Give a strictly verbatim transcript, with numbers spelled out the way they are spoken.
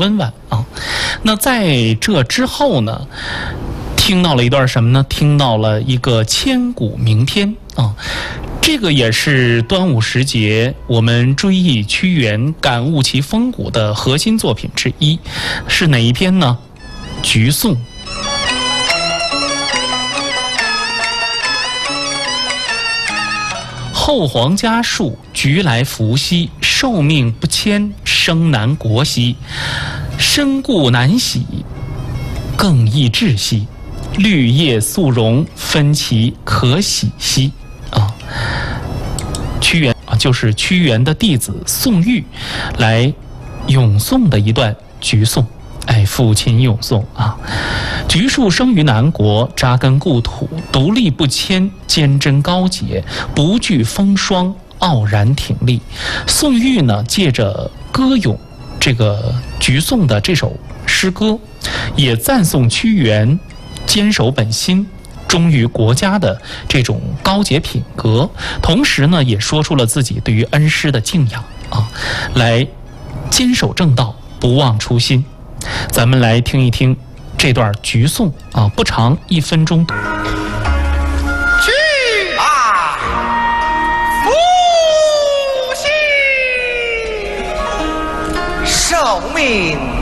温婉啊。那在这之后呢，听到了一段什么呢？听到了一个千古名篇啊。这个也是端午时节我们追忆屈原、感悟其风骨的核心作品之一，是哪一篇呢？《橘颂》。后皇家树，橘来伏羲，受命不迁，生难国兮。身故难喜，更易窒息。绿叶素荣，分其可喜兮。啊，屈原啊，就是屈原的弟子宋玉来咏颂的一段《橘颂》。哎，父亲咏颂啊，橘树生于南国，扎根故土，独立不迁，坚贞高洁，不惧风霜，傲然挺立。宋玉呢，借着歌咏这个橘颂的这首诗歌，也赞颂屈原坚守本心、忠于国家的这种高洁品格，同时呢，也说出了自己对于恩师的敬仰啊，来坚守正道，不忘初心。咱们来听一听这段橘颂啊，不长，一分钟。 去啊，伏羲，受命